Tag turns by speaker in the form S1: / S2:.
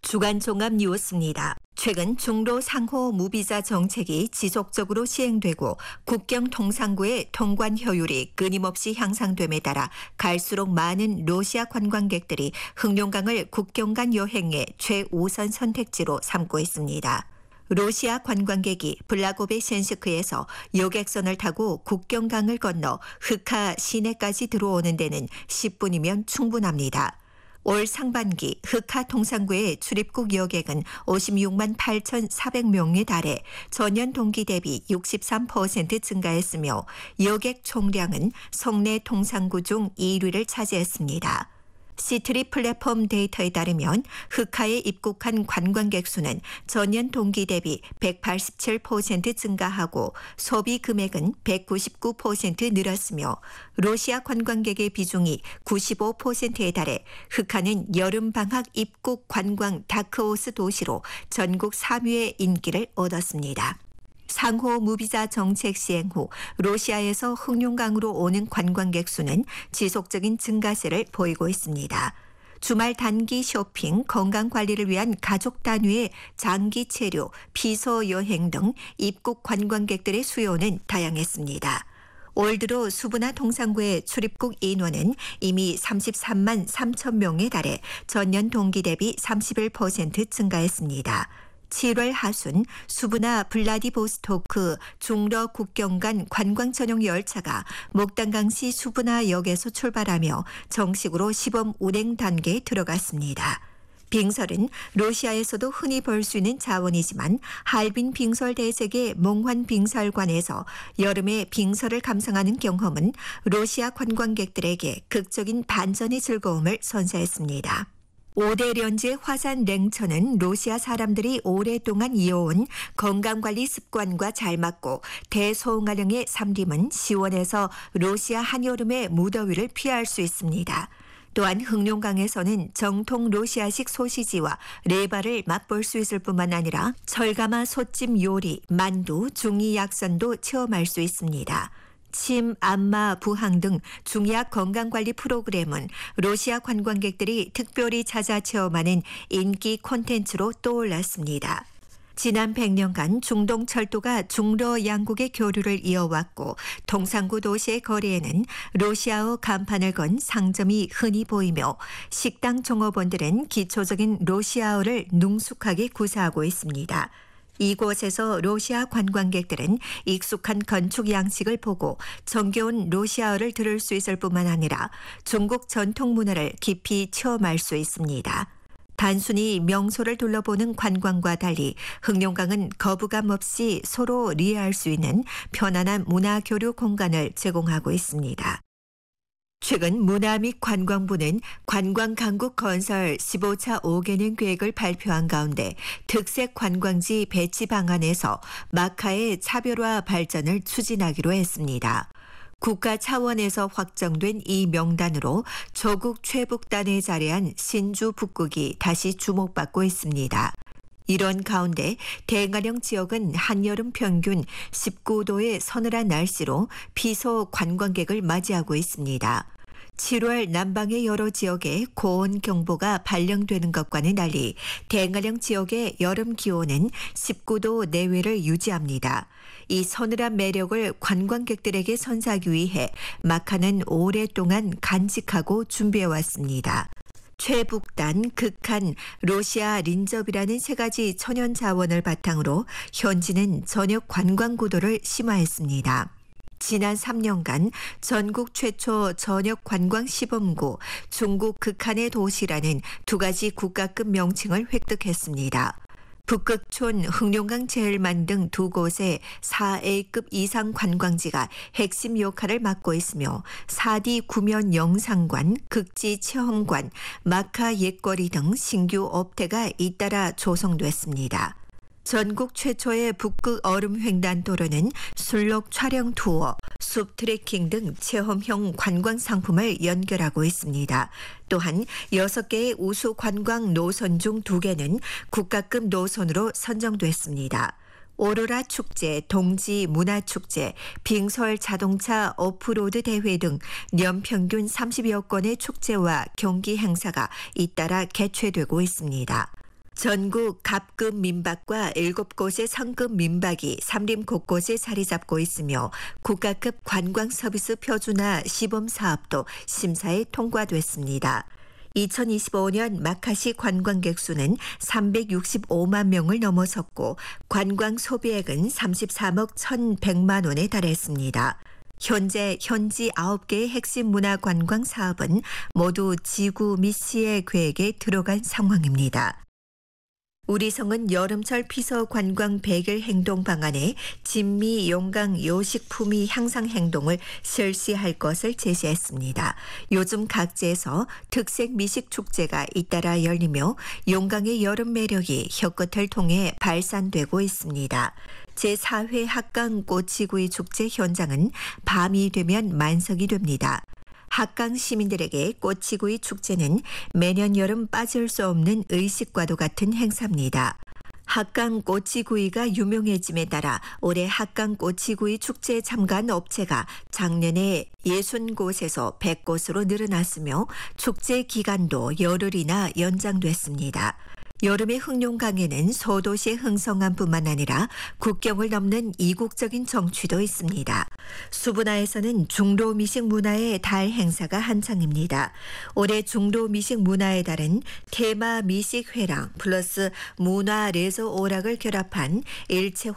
S1: 주간 종합 뉴스입니다. 최근 중로 상호 무비자 정책이 지속적으로 시행되고 국경 통상구의 통관 효율이 끊임없이 향상됨에 따라 갈수록 많은 러시아 관광객들이 흑룡강을 국경 간 여행의 최우선 선택지로 삼고 있습니다. 러시아 관광객이 블라고베센스크에서 여객선을 타고 국경강을 건너 흑하 시내까지 들어오는 데는 10분이면 충분합니다. 올 상반기 흑하 통상구의 출입국 여객은 56만 8,400명에 달해 전년 동기 대비 63% 증가했으며 여객 총량은 성내 통상구 중 1위를 차지했습니다. 시트리 플랫폼 데이터에 따르면 흑하에 입국한 관광객 수는 전년 동기 대비 187% 증가하고 소비 금액은 199% 늘었으며 러시아 관광객의 비중이 95%에 달해 흑하는 여름방학 입국 관광 다크호스 도시로 전국 3위의 인기를 얻었습니다. 상호 무비자 정책 시행 후 러시아에서 흑룡강으로 오는 관광객 수는 지속적인 증가세를 보이고 있습니다. 주말 단기 쇼핑, 건강관리를 위한 가족 단위의 장기 체류, 피서 여행 등 입국 관광객들의 수요는 다양했습니다. 올 들어 수브나 통상구의 출입국 인원은 이미 33만 3천 명에 달해 전년 동기 대비 31% 증가했습니다. 7월 하순 수브나 블라디보스토크 중러 국경 간 관광 전용 열차가 목단강시 수브나 역에서 출발하며 정식으로 시범 운행 단계에 들어갔습니다. 빙설은 러시아에서도 흔히 볼 수 있는 자원이지만 할빈 빙설 대sek의 몽환 빙설관에서 여름에 빙설을 감상하는 경험은 러시아 관광객들에게 극적인 반전의 즐거움을 선사했습니다. 5대 련지의 화산 냉천은 러시아 사람들이 오랫동안 이어온 건강관리 습관과 잘 맞고 대소응아령의 삼림은 시원해서 러시아 한여름의 무더위를 피할 수 있습니다. 또한 흑룡강에서는 정통 러시아식 소시지와 레바를 맛볼 수 있을 뿐만 아니라 철가마 솥찜 요리, 만두, 중이 약선도 체험할 수 있습니다. 침, 안마, 부항 등 중의학 건강관리 프로그램은 러시아 관광객들이 특별히 찾아 체험하는 인기 콘텐츠로 떠올랐습니다. 지난 100년간 중동철도가 중러 양국의 교류를 이어왔고 통상구 도시의 거리에는 러시아어 간판을 건 상점이 흔히 보이며 식당 종업원들은 기초적인 러시아어를 능숙하게 구사하고 있습니다. 이곳에서 러시아 관광객들은 익숙한 건축 양식을 보고 정겨운 러시아어를 들을 수 있을 뿐만 아니라 중국 전통 문화를 깊이 체험할 수 있습니다. 단순히 명소를 둘러보는 관광과 달리 흑룡강은 거부감 없이 서로 이해할 수 있는 편안한 문화 교류 공간을 제공하고 있습니다. 최근 문화 및 관광부는 관광강국 건설 15차 5개년 계획을 발표한 가운데 특색 관광지 배치 방안에서 마카의 차별화 발전을 추진하기로 했습니다. 국가 차원에서 확정된 이 명단으로 조국 최북단에 자리한 신주 북극이 다시 주목받고 있습니다. 이런 가운데 대가령 지역은 한여름 평균 19도의 서늘한 날씨로 피서 관광객을 맞이하고 있습니다. 7월 남방의 여러 지역에 고온경보가 발령되는 것과는 달리 대가령 지역의 여름 기온은 19도 내외를 유지합니다. 이 서늘한 매력을 관광객들에게 선사하기 위해 마카는 오랫동안 간직하고 준비해왔습니다. 최북단, 극한, 러시아 린접이라는 세 가지 천연 자원을 바탕으로 현지는 전역 관광 구도를 심화했습니다. 지난 3년간 전국 최초 전역 관광 시범구 중국 극한의 도시라는 두 가지 국가급 명칭을 획득했습니다. 북극촌, 흑룡강 제일만 등 두 곳의 4A급 이상 관광지가 핵심 역할을 맡고 있으며 4D 구면 영상관, 극지 체험관, 마카 옛거리 등 신규 업태가 잇따라 조성됐습니다. 전국 최초의 북극 얼음 횡단 도로는 술록 촬영 투어, 숲 트레킹 등 체험형 관광 상품을 연결하고 있습니다. 또한 6개의 우수 관광 노선 중 2개는 국가급 노선으로 선정됐습니다. 오로라 축제, 동지 문화축제, 빙설 자동차 오프로드 대회 등 연평균 30여 건의 축제와 경기 행사가 잇따라 개최되고 있습니다. 전국 갑급 민박과 7곳의 성급 민박이 삼림 곳곳에 자리 잡고 있으며 국가급 관광 서비스 표준화 시범 사업도 심사에 통과됐습니다. 2025년 마카시 관광객 수는 365만 명을 넘어섰고 관광 소비액은 33억 1,100만 원에 달했습니다. 현재 현지 9개의 핵심 문화 관광 사업은 모두 지구 미시의 계획에 들어간 상황입니다. 우리성은 여름철 피서 관광 100일 행동 방안에 진미, 용강, 요식품위 향상 행동을 실시할 것을 제시했습니다. 요즘 각지에서 특색 미식 축제가 잇따라 열리며 용강의 여름 매력이 혀끝을 통해 발산되고 있습니다. 제4회 합강 꼬치구이 축제 현장은 밤이 되면 만석이 됩니다. 합강 시민들에게 꼬치구이 축제는 매년 여름 빠질 수 없는 의식과도 같은 행사입니다. 합강 꼬치구이가 유명해짐에 따라 올해 합강 꼬치구이 축제에 참가한 업체가 작년에 60곳에서 100곳으로 늘어났으며 축제 기간도 열흘이나 연장됐습니다. 여름의 흑룡강에는 소도시의 흥성함뿐만 아니라 국경을 넘는 이국적인 정취도 있습니다. 수분화에서는 중도 미식 문화의 달 행사가 한창입니다. 올해 중도 미식 문화의 달은 테마 미식 회랑 플러스 문화 레저 오락을 결합한 일체